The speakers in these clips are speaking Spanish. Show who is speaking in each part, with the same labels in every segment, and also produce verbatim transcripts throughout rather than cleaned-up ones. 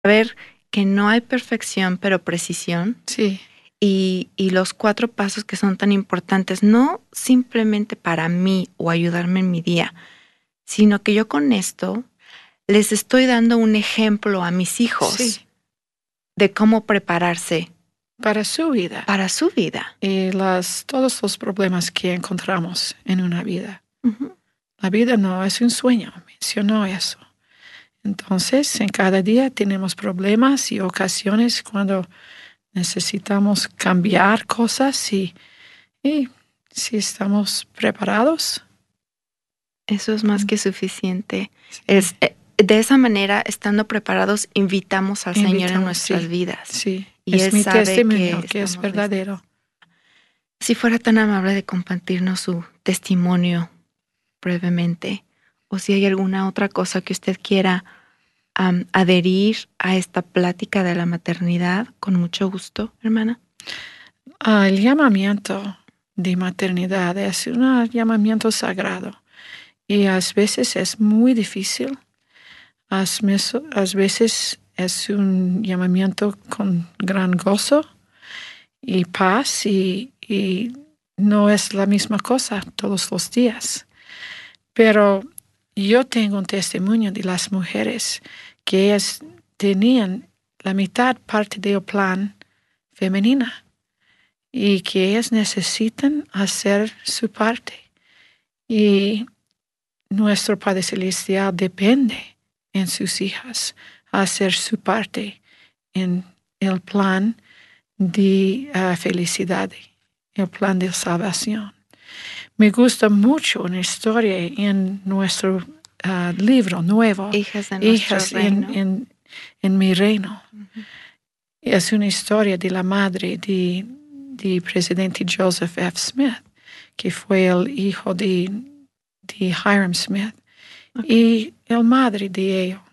Speaker 1: Saber que no hay perfección, pero precisión.
Speaker 2: Sí.
Speaker 1: Y, y los cuatro pasos que son tan importantes, no simplemente para mí o ayudarme en mi día, sino que yo con esto les estoy dando un ejemplo a mis hijos
Speaker 2: Sí.
Speaker 1: de cómo prepararse
Speaker 2: Para su vida.
Speaker 1: para su vida.
Speaker 2: Y las, todos los problemas que encontramos en una vida.
Speaker 1: Uh-huh.
Speaker 2: La vida no es un sueño, mencionó eso. Entonces, en cada día tenemos problemas y ocasiones cuando necesitamos cambiar cosas y, y si estamos preparados.
Speaker 1: Eso es más que suficiente.
Speaker 2: Sí.
Speaker 1: Es, eh, de esa manera, estando preparados, invitamos al
Speaker 2: Invitamos,
Speaker 1: Señor en nuestras
Speaker 2: sí,
Speaker 1: vidas.
Speaker 2: Sí,
Speaker 1: Y
Speaker 2: es
Speaker 1: Él
Speaker 2: mi
Speaker 1: sabe
Speaker 2: testimonio
Speaker 1: que,
Speaker 2: que es
Speaker 1: estamos
Speaker 2: verdadero.
Speaker 1: listos. Si fuera tan amable de compartirnos su testimonio brevemente, o si hay alguna otra cosa que usted quiera um, adherir a esta plática de la maternidad, con mucho gusto, hermana.
Speaker 2: Ah, el llamamiento de maternidad es un llamamiento sagrado y a veces es muy difícil, a veces es un llamamiento con gran gozo y paz y, y no es la misma cosa todos los días. Pero yo tengo un testimonio de las mujeres que ellas tenían la mitad parte del plan femenina y que ellas necesitan hacer su parte. Y nuestro Padre Celestial depende en sus hijas hacer su parte en el plan de uh, felicidad, el plan de salvación. Me gusta mucho una historia en nuestro uh, libro nuevo,
Speaker 1: Hijas de nuestro
Speaker 2: Hijas
Speaker 1: reino.
Speaker 2: En, en, en mi reino.
Speaker 1: Uh-huh.
Speaker 2: Es una historia de la madre de, de presidente Joseph F. Smith, que fue el hijo de, de Hiram Smith. Okay. Y el madre de ellos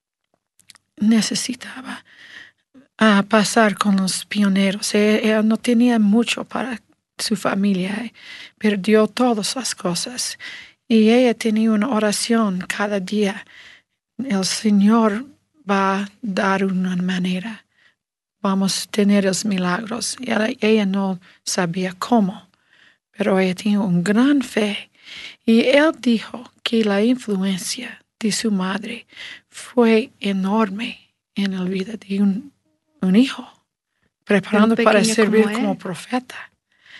Speaker 2: necesitaba uh, pasar con los pioneros. Ella no tenía mucho para su familia, perdió todas las cosas. Y ella tenía una oración cada día. El Señor va a dar una manera. Vamos a tener los milagros. Y ella, ella no sabía cómo, pero ella tenía una gran fe. Y él dijo que la influencia de su madre fue enorme en la vida de un, un hijo, preparando para servir como, como profeta.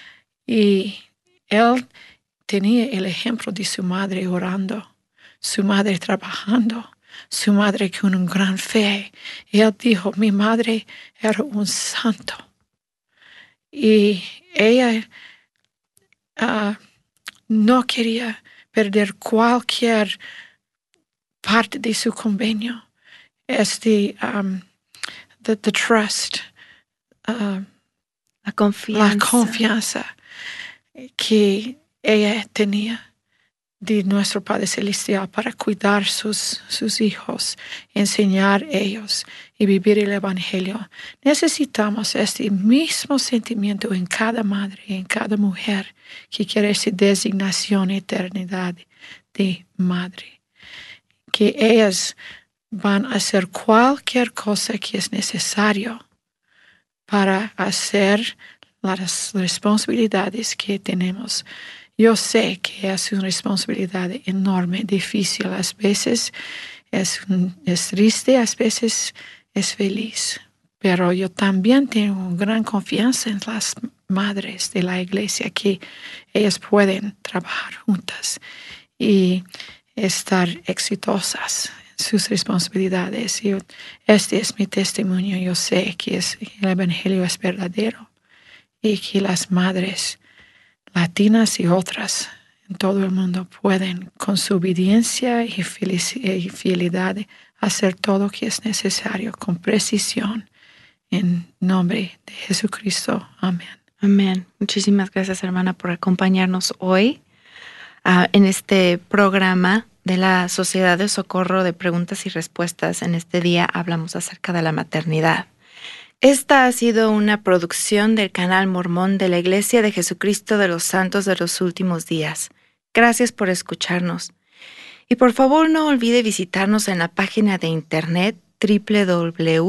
Speaker 2: Y él tenía el ejemplo de su madre orando, su madre trabajando, su madre con una gran fe. Y él dijo, mi madre era un santo. Y ella uh, no quería perder cualquier parte de su convenio. Es de um, the, the trust, uh,
Speaker 1: la confianza.
Speaker 2: la confianza que ella tenía de nuestro Padre Celestial para cuidar sus, sus hijos, enseñar ellos y vivir el Evangelio. Necesitamos este mismo sentimiento en cada madre, en cada mujer que quiere esa designación, eternidad de madre. Que ellas van a hacer cualquier cosa que es necesario para hacer las responsabilidades que tenemos. Yo sé que es una responsabilidad enorme, difícil. A veces es, es triste, a veces es feliz. Pero yo también tengo gran confianza en las madres de la iglesia, que ellas pueden trabajar juntas y estar exitosas en sus responsabilidades. Y este es mi testimonio. Yo sé que es, el Evangelio es verdadero y que las madres latinas y otras en todo el mundo pueden, con su obediencia y fidelidad, hacer todo lo que es necesario con precisión. En nombre de Jesucristo. Amén.
Speaker 1: Amén. Muchísimas gracias, hermana, por acompañarnos hoy uh, en este programa de la Sociedad de Socorro de Preguntas y Respuestas. En este día hablamos acerca de la maternidad. Esta ha sido una producción del canal Mormón de la Iglesia de Jesucristo de los Santos de los Últimos Días. Gracias por escucharnos. Y por favor no olvide visitarnos en la página de internet w w w